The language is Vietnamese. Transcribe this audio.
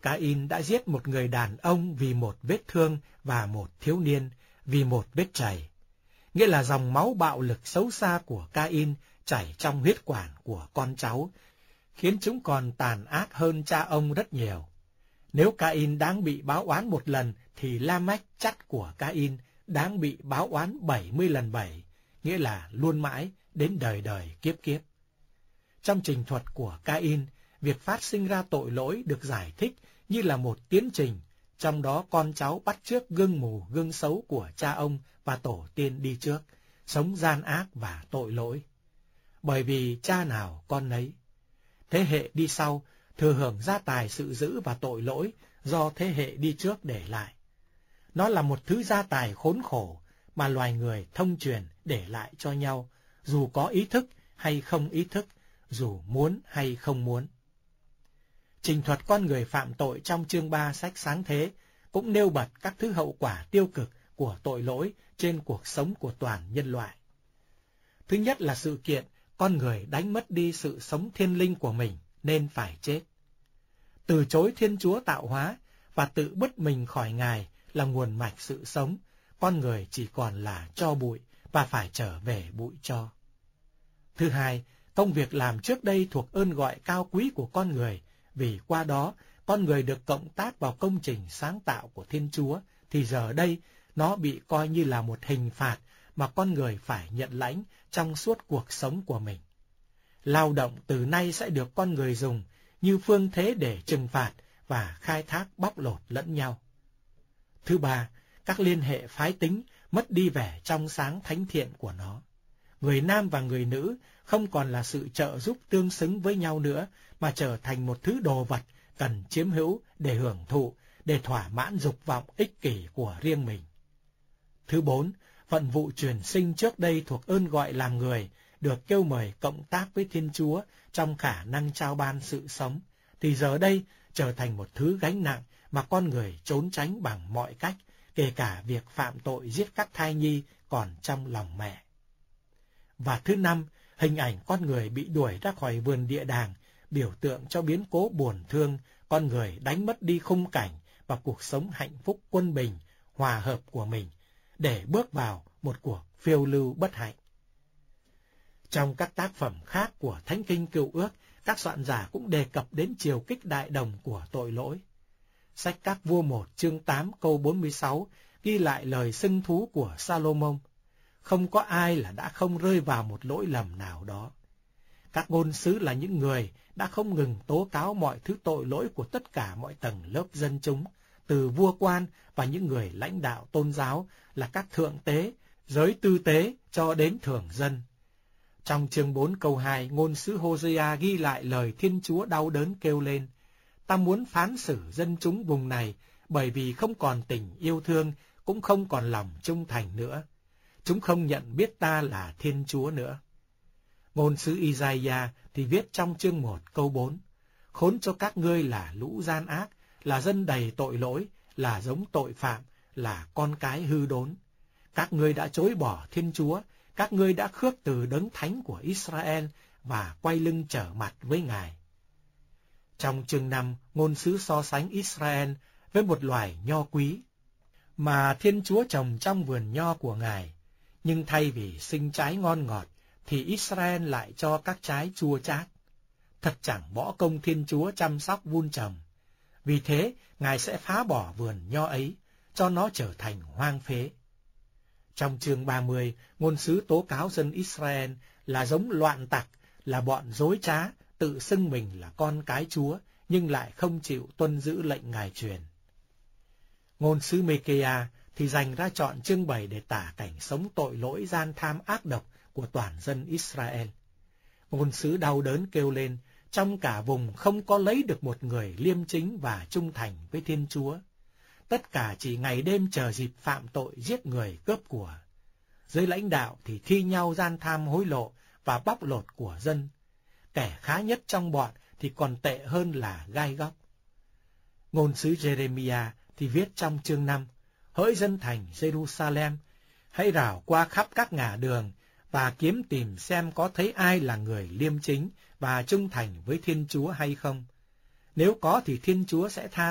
Ca-in đã giết một người đàn ông vì một vết thương và một thiếu niên vì một vết chảy. Nghĩa là dòng máu bạo lực xấu xa của Ca-in chảy trong huyết quản của con cháu, khiến chúng còn tàn ác hơn cha ông rất nhiều. Nếu Ca-in đáng bị báo oán một lần, thì La-mách chắt của Ca-in đáng bị báo oán 70 lần 7, nghĩa là luôn mãi đến đời đời kiếp kiếp. Trong trình thuật của Ca-in, việc phát sinh ra tội lỗi được giải thích như là một tiến trình, trong đó con cháu bắt chước gương mù gương xấu của cha ông và tổ tiên đi trước, sống gian ác và tội lỗi. Bởi vì cha nào con nấy. Thế hệ đi sau thừa hưởng gia tài sự dữ và tội lỗi do thế hệ đi trước để lại. Nó là một thứ gia tài khốn khổ mà loài người thông truyền để lại cho nhau, dù có ý thức hay không ý thức, dù muốn hay không muốn. Trình thuật con người phạm tội trong chương 3 sách Sáng Thế cũng nêu bật các thứ hậu quả tiêu cực của tội lỗi trên cuộc sống của toàn nhân loại. Thứ nhất là sự kiện con người đánh mất đi sự sống thiên linh của mình nên phải chết. Từ chối Thiên Chúa tạo hóa và tự bứt mình khỏi Ngài là nguồn mạch sự sống, con người chỉ còn là tro bụi và phải trở về bụi tro. Thứ hai, công việc làm trước đây thuộc ơn gọi cao quý của con người, vì qua đó con người được cộng tác vào công trình sáng tạo của Thiên Chúa, thì giờ đây nó bị coi như là một hình phạt mà con người phải nhận lãnh trong suốt cuộc sống của mình. Lao động từ nay sẽ được con người dùng như phương thế để trừng phạt và khai thác bóc lột lẫn nhau. Thứ ba, các liên hệ phái tính mất đi vẻ trong sáng thánh thiện của nó. Người nam và người nữ không còn là sự trợ giúp tương xứng với nhau nữa, mà trở thành một thứ đồ vật cần chiếm hữu để hưởng thụ, để thỏa mãn dục vọng ích kỷ của riêng mình. Thứ bốn, phận vụ truyền sinh trước đây thuộc ơn gọi làm người, được kêu mời cộng tác với Thiên Chúa trong khả năng trao ban sự sống, thì giờ đây trở thành một thứ gánh nặng mà con người trốn tránh bằng mọi cách, kể cả việc phạm tội giết các thai nhi còn trong lòng mẹ. Và thứ năm, hình ảnh con người bị đuổi ra khỏi vườn địa đàng, biểu tượng cho biến cố buồn thương, con người đánh mất đi khung cảnh và cuộc sống hạnh phúc quân bình, hòa hợp của mình, để bước vào một cuộc phiêu lưu bất hạnh. Trong các tác phẩm khác của Thánh Kinh Cựu Ước, các soạn giả cũng đề cập đến chiều kích đại đồng của tội lỗi. Sách Các Vua 1 chương 8 câu 46 ghi lại lời xưng thú của Salomon: không có ai là đã không rơi vào một lỗi lầm nào đó. Các ngôn sứ là những người đã không ngừng tố cáo mọi thứ tội lỗi của tất cả mọi tầng lớp dân chúng, từ vua quan và những người lãnh đạo tôn giáo là các thượng tế, giới tư tế cho đến thường dân. Trong chương 4 câu 2, ngôn sứ Hosea ghi lại lời Thiên Chúa đau đớn kêu lên: ta muốn phán xử dân chúng vùng này, bởi vì không còn tình yêu thương, cũng không còn lòng trung thành nữa. Chúng không nhận biết ta là Thiên Chúa nữa. Ngôn sứ Isaiah thì viết trong chương 1 câu 4: khốn cho các ngươi là lũ gian ác, là dân đầy tội lỗi, là giống tội phạm, là con cái hư đốn. Các ngươi đã chối bỏ Thiên Chúa, các ngươi đã khước từ Đấng Thánh của Israel và quay lưng trở mặt với Ngài. Trong chương 5, ngôn sứ so sánh Israel với một loài nho quý mà Thiên Chúa trồng trong vườn nho của Ngài, nhưng thay vì sinh trái ngon ngọt thì Israel lại cho các trái chua chát. Thật chẳng bỏ công Thiên Chúa chăm sóc vun trồng. Vì thế, Ngài sẽ phá bỏ vườn nho ấy, cho nó trở thành hoang phế. Trong chương 30, ngôn sứ tố cáo dân Israel là giống loạn tặc, là bọn dối trá, tự xưng mình là con cái Chúa, nhưng lại không chịu tuân giữ lệnh Ngài truyền. Ngôn sứ Mê-kê-a thì dành ra chọn chương 7 để tả cảnh sống tội lỗi gian tham ác độc của toàn dân Israel. Ngôn sứ đau đớn kêu lên: trong cả vùng không có lấy được một người liêm chính và trung thành với Thiên Chúa. Tất cả chỉ ngày đêm chờ dịp phạm tội giết người cướp của. Giới lãnh đạo thì thi nhau gian tham hối lộ và bóc lột của dân. Kẻ khá nhất trong bọn thì còn tệ hơn là gai góc. Ngôn sứ Jeremiah thì viết trong chương 5: hỡi dân thành Jerusalem, hãy rảo qua khắp các ngả đường và kiếm tìm xem có thấy ai là người liêm chính và trung thành với Thiên Chúa hay không. Nếu có thì Thiên Chúa sẽ tha